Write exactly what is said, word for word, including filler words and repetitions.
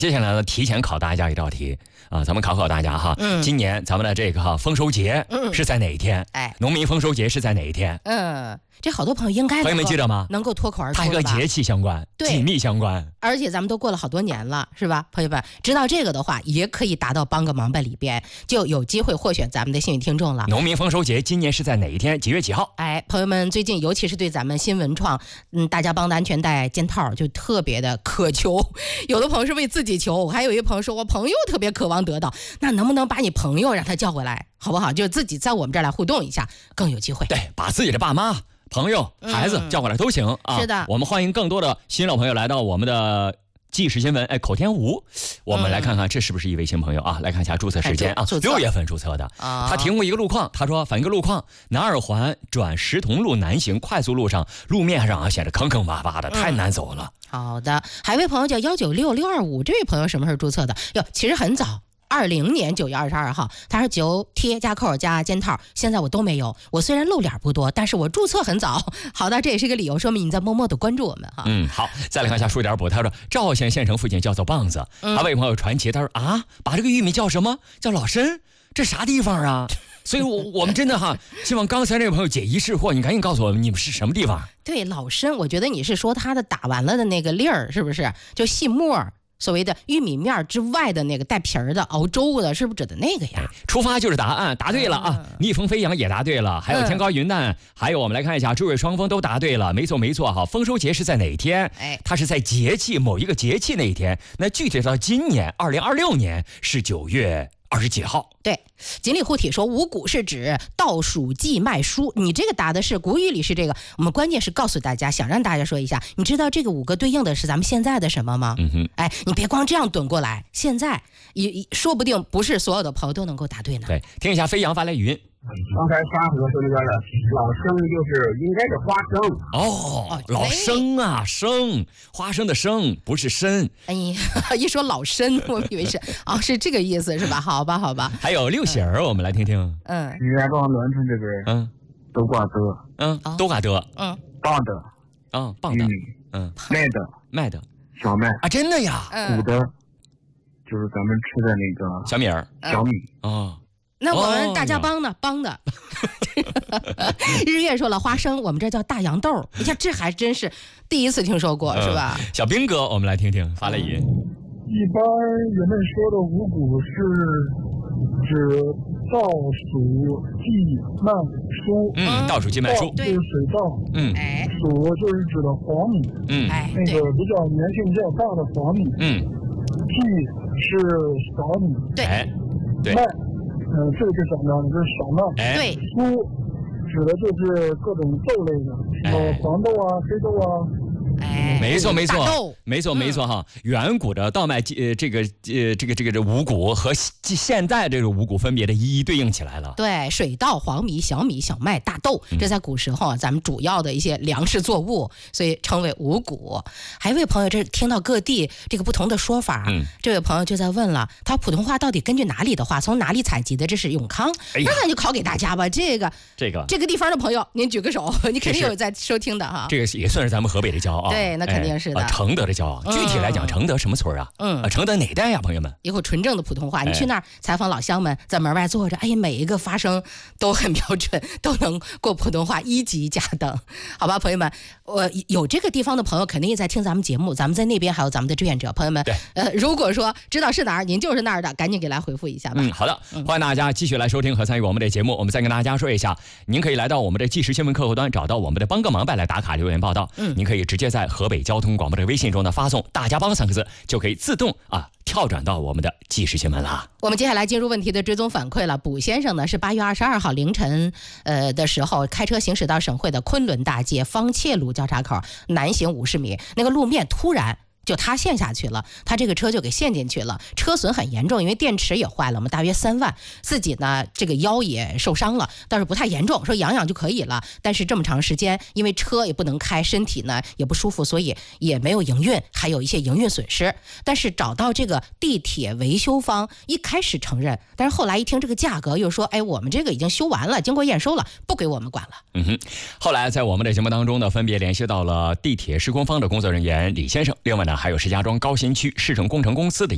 接下来呢，提前考大家一道题啊，咱们考考大家哈。 嗯， 今年咱们的这个哈丰收节是在哪一天？ 哎， 农民丰收节是在哪一天？ 嗯，这好多朋友应该朋友们记得吗？ 能够脱口而出， 它和节气相关，紧密相关。 而且咱们都过了好多年了，是吧？朋友们知道这个的话，也可以达到帮个忙吧里边，就有机会获选咱们的幸运听众了。 农民丰收节今年是在哪一天？几月几号？ 哎，朋友们最近尤其是对咱们新文创，嗯，大家帮的安全带肩套就特别的渴求。有的朋友是为自己求，还有一个朋友说我朋友特别渴望得到，那能不能把你朋友让他叫回来，好不好？就自己在我们这儿来互动一下，更有机会。 对，把自己的爸妈、朋友、孩子叫过来都行、嗯、啊。 是的， 我们欢迎更多的新老朋友来到我们的即时新闻。哎，口天吴，我们来看看这是不是一位新朋友啊？来看一下注册时间啊，六月份注册的。啊、他提供一个路况，他说反映个路况，南二环转石桐路南行快速路上，路面上啊显得坑坑洼洼的，太难走了。 嗯好的，还有一位朋友叫幺九六六二五，这位朋友什么时候注册的？哟，其实很早，二零年九月二十二号，他说九贴加扣加肩套，现在我都没有。我虽然露脸不多，但是我注册很早。好的，这也是一个理由，说明你在默默的关注我们哈。 嗯，好，再来看一下数点补，他说赵县县城附近叫做棒子，嗯、还有一位朋友传奇，他说啊，把这个玉米叫什么？叫老参，这啥地方啊？所以我，我我们真的哈，希望刚才这位朋友解疑释惑，你赶紧告诉我们你们是什么地方？ 对，老参，我觉得你是说他的打完了的那个粒儿，是不是？就细末，所谓的玉米面之外的那个带皮儿的熬粥的，是不是指的那个呀？ 出发就是答案，答对了啊！嗯、逆风飞扬也答对了，还有天高云淡，嗯、还有我们来看一下，诸位双峰都答对了，没错没错哈。丰收节是在哪一天？哎，它是在节气某一个节气那一天。那具体到今年二零二六年是九月二十几号。 对，锦鲤护体说五谷是指稻黍稷麦菽，你这个答的是古语里是这个，我们关键是告诉大家，想让大家说一下，你知道这个五个对应的是咱们现在的什么吗？嗯哼，哎，你别光这样怼过来，现在也说不定不是所有的朋友都能够答对呢。 对，听一下飞扬发来语音。 刚才沙河说那个老生就是应该是花生哦，老生啊，生花生的生不是参。 哎呀，一说老参，我以为是啊、哦，是这个意思是吧？好吧，好吧。 还有六喜儿，嗯、我们来听听。 嗯，石家庄栾村这边，嗯，都挂的， 嗯，都挂的， 嗯，棒的， 嗯，棒的，嗯， 麦的， 麦的， 小麦啊，真的呀， 谷的，就是咱们吃的那个小米儿， 小米哦。 那我们大家帮呢？帮的。日月说了花生，我们这叫大洋豆。你看，这还真是第一次听说过，嗯、是吧？ 小兵哥，我们来听听发来语音。 一般人们说的五谷是指稻黍稷麦菽。 嗯，稻黍稷麦菽。 稻就是水稻。嗯，黍就是指的黄米。嗯，那个比较粘性较大的黄米。嗯，稷是小米。 对， 对。 麦。嗯，这个是什么呢？就是小麦。 对， 菽指的就是各种豆类的，什么黄豆啊、黑豆啊。 哎， 没错没错，没错没错哈。远古的稻麦呃这个呃这个这个这五谷和现在这个五谷分别的一一对应起来了。 对，水稻、黄米、小米、小麦、大豆，这在古时候啊，咱们主要的一些粮食作物，所以称为五谷。还有一位朋友，这听到各地这个不同的说法，嗯、这位朋友就在问了，他普通话到底根据哪里的话，从哪里采集的？这是永康，哎、那咱就考给大家吧。这个这个这个地方的朋友，您举个手，你肯定有在收听的哈。 这个也算是咱们河北的骄傲。 对，那肯定是的。 哎、承德的骄傲，具体来讲，承德什么村啊？嗯，承德哪带呀，朋友们？ 以后纯正的普通话，你去那儿采访老乡们，在门外坐着，哎呀，每一个发声都很标准，都能过普通话一级甲等，好吧，朋友们，我有这个地方的朋友肯定也在听咱们节目，咱们在那边还有咱们的志愿者朋友们， 对， 呃，如果说知道是哪儿，您就是那儿的，赶紧给来回复一下吧。 嗯，好的，欢迎大家继续来收听和参与我们的节目。我们再跟大家说一下，您可以来到我们的即时新闻客户端，找到我们的帮个忙拜来打卡留言报道。嗯，您可以直接在河北交通广播的微信中呢发送大家帮三个字，就可以自动啊跳转到我们的即时新闻了。 我们接下来进入问题的追踪反馈了。卜先生呢是八月二十二号凌晨呃的时候开车行驶到省会的昆仑大街方切路交叉口南行五十米，那个路面突然就塌陷下去了，他这个车就给陷进去了，车损很严重，因为电池也坏了，我们大约三万，自己呢这个腰也受伤了，但是不太严重，说养养就可以了。但是这么长时间，因为车也不能开，身体呢也不舒服，所以也没有营运，还有一些营运损失。但是找到这个地铁维修方，一开始承认，但是后来一听这个价格，又说，哎，我们这个已经修完了，经过验收了，不归我们管了。 嗯哼。后来在我们的节目当中呢，分别联系到了地铁施工方的工作人员李先生，另外呢还有石家庄高新区市政工程公司的